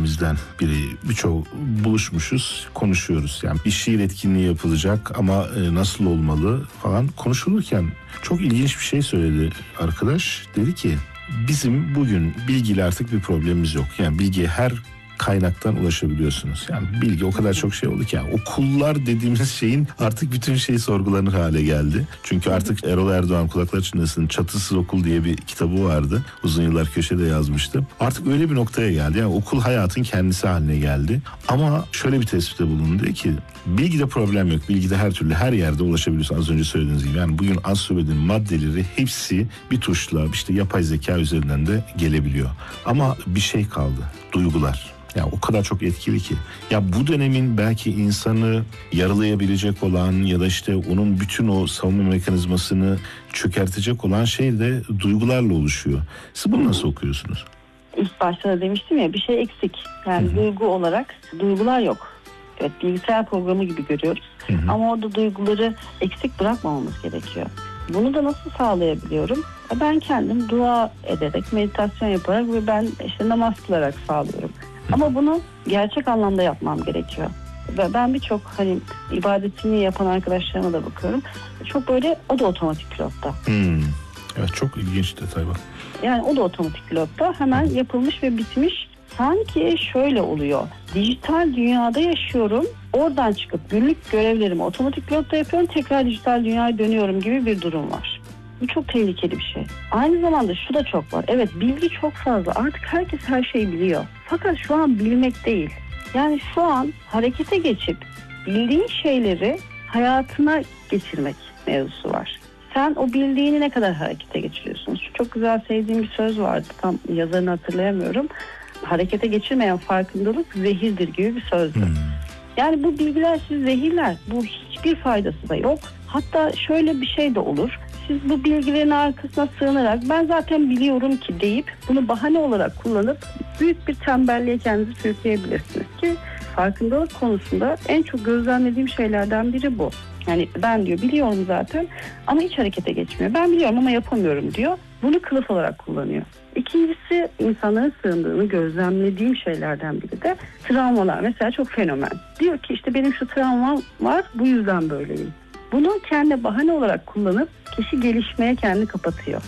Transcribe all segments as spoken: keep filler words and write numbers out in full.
ekibimizden biri. Birçok buluşmuşuz, konuşuyoruz. Yani bir şiir etkinliği yapılacak ama nasıl olmalı falan konuşulurken çok ilginç bir şey söyledi arkadaş. Dedi ki bizim bugün bilgiyle artık bir problemimiz yok. Yani bilgiye her kaynaktan ulaşabiliyorsunuz. Yani bilgi o kadar çok şey oldu ki. Yani okullar dediğimiz şeyin artık bütün şeyi sorgulanır hale geldi. Çünkü artık Erol Erdoğan Kulaklar Çınlası'nın Çatısız Okul diye bir kitabı vardı. Uzun yıllar köşede yazmıştım. Artık öyle bir noktaya geldi. Yani okul hayatın kendisi haline geldi. Ama şöyle bir tespitte bulundu. Dedi ki bilgide problem yok. Bilgide her türlü her yerde ulaşabiliyorsun. Az önce söylediğiniz gibi. Yani bugün Ansiklopedinin maddeleri hepsi bir tuşla işte yapay zeka üzerinden de gelebiliyor. Ama bir şey kaldı. Duygular. Ya o kadar çok etkili ki. Ya bu dönemin belki insanı yaralayabilecek olan ya da işte onun bütün o savunma mekanizmasını çökertecek olan şey de duygularla oluşuyor. Siz bunu nasıl okuyorsunuz? İlk başta da demiştim ya, bir şey eksik. Yani Hı-hı. duygu olarak duygular yok. Evet, bilgisayar programı gibi görüyoruz. Hı-hı. Ama orada duyguları eksik bırakmamamız gerekiyor. Bunu da nasıl sağlayabiliyorum? Ben kendim dua ederek, meditasyon yaparak ve ben işte namaz kılarak sağlıyorum. Ama bunu gerçek anlamda yapmam gerekiyor. Ve ben birçok hani ibadetini yapan arkadaşlarıma da bakıyorum. Çok böyle o da otomatik pilotta. Hmm. Evet, çok ilginç detay var. Yani o da otomatik pilotta hemen yapılmış ve bitmiş. Sanki şöyle oluyor. Dijital dünyada yaşıyorum. Oradan çıkıp günlük görevlerimi otomatik pilotta yapıyorum. Tekrar dijital dünyaya dönüyorum gibi bir durum var. Bu çok tehlikeli bir şey. Aynı zamanda şu da çok var. Evet, bilgi çok fazla. Artık herkes her şeyi biliyor. Fakat şu an bilmek değil. Yani şu an harekete geçip bildiğin şeyleri hayatına geçirmek mevzusu var. Sen o bildiğini ne kadar harekete geçiriyorsun? Şu çok güzel sevdiğim bir söz vardı. Tam yazarını hatırlayamıyorum. Harekete geçirmeyen farkındalık zehirdir gibi bir sözdü. Hmm. Yani bu bilgiler sizi zehirler. Bu hiçbir faydası da yok. Hatta şöyle bir şey de olur. Siz bu bilgilerin arkasına sığınarak ben zaten biliyorum ki deyip bunu bahane olarak kullanıp büyük bir tembelliğe kendinizi sürükleyebilirsiniz ki farkındalık konusunda en çok gözlemlediğim şeylerden biri bu. Yani ben diyor biliyorum zaten ama hiç harekete geçmiyor. Ben biliyorum ama yapamıyorum diyor. Bunu kılıf olarak kullanıyor. İkincisi, insanların sığındığını gözlemlediğim şeylerden biri de travmalar. Mesela çok fenomen. Diyor ki işte benim şu travmam var, bu yüzden böyleyim. Bunu kendi bahane olarak kullanıp kişi gelişmeye kendini kapatıyor.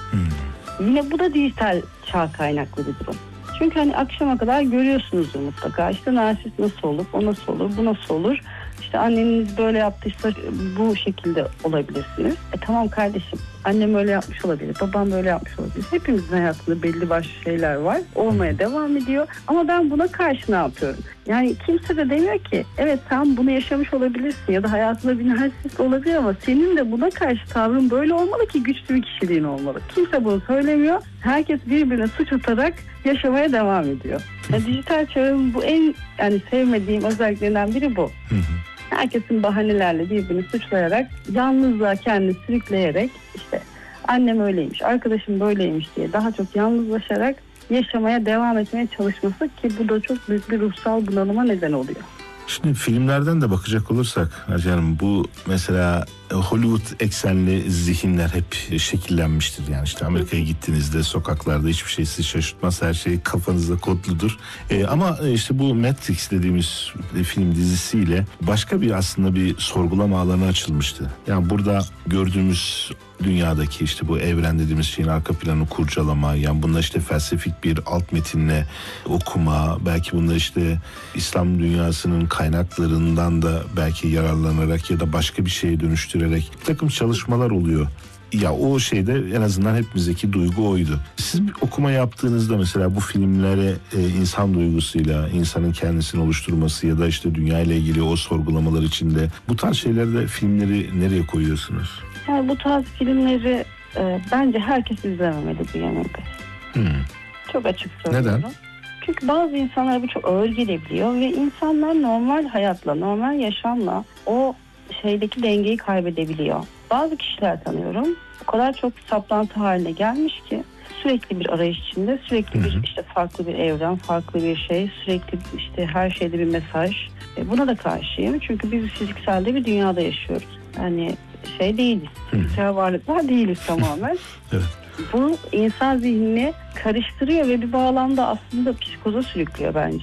Hmm. Yine bu da dijital çağ kaynaklı bir durum. Çünkü hani akşama kadar görüyorsunuzdur mutlaka. İşte narsist nasıl olur, o nasıl olur, bu nasıl olur. İşte anneniz böyle yaptıysa bu şekilde olabilirsiniz. E tamam kardeşim, annem öyle yapmış olabilir, babam böyle yapmış olabilir. Hepimizin hayatında belli başlı şeyler var. Olmaya devam ediyor. Ama ben buna karşı ne yapıyorum? Yani kimse de demiyor ki evet sen bunu yaşamış olabilirsin ya da hayatında bir narsist olabilir ama senin de buna karşı tavrın böyle olmalı ki güçlü bir kişiliğin olmalı. Kimse bunu söylemiyor. Herkes birbirine suç atarak yaşamaya devam ediyor. Yani dijital çağın bu en yani sevmediğim özelliklerinden biri bu. Herkesin bahanelerle birbirini suçlayarak, yalnızlığa kendini sürükleyerek işte annem öyleymiş, arkadaşım böyleymiş diye daha çok yalnızlaşarak yaşamaya devam etmeye çalışması ki bu da çok büyük bir ruhsal bunalıma neden oluyor. Şimdi filmlerden de bakacak olursak Hanım, bu mesela Hollywood eksenli zihinler hep şekillenmiştir. Yani işte Amerika'ya gittiğinizde sokaklarda hiçbir şey sizi şaşırtmaz. Her şey kafanızda kodludur. Ee, ama işte bu Matrix dediğimiz film dizisiyle başka bir aslında bir sorgulama alanı açılmıştı. Yani burada gördüğümüz dünyadaki işte bu evren dediğimiz şeyin arka planını kurcalama, yani bunda işte felsefik bir alt metinle okuma, belki bunda işte İslam dünyasının kaynaklarından da belki yararlanarak ya da başka bir şeye dönüştürerek bir takım çalışmalar oluyor. Ya o şeyde en azından hepimizdeki duygu oydu. Siz bir okuma yaptığınızda mesela bu filmlere e, insan duygusuyla insanın kendisini oluşturması ya da işte dünya ile ilgili o sorgulamalar içinde bu tarz şeylerde filmleri nereye koyuyorsunuz? Yani bu tarz filmleri e, bence herkes izlememeli bu yanında. Hmm. Çok açık söylüyorum. Neden? Çünkü bazı insanlara bu çok ağır gelebiliyor ve insanlar normal hayatla, normal yaşamla o şeydeki dengeyi kaybedebiliyor. Bazı kişiler tanıyorum. O kadar çok saplantı haline gelmiş ki sürekli bir arayış içinde, sürekli bir işte farklı bir evren, farklı bir şey, sürekli işte her şeyde bir mesaj. E, buna da karşıyım. Çünkü biz fizikselde bir dünyada yaşıyoruz. Yani şey değiliz. Fiziksel varlıklar değiliz tamamen. Evet. Bu insan zihnini karıştırıyor ve bir bağlamda aslında psikoza sürüklüyor bence.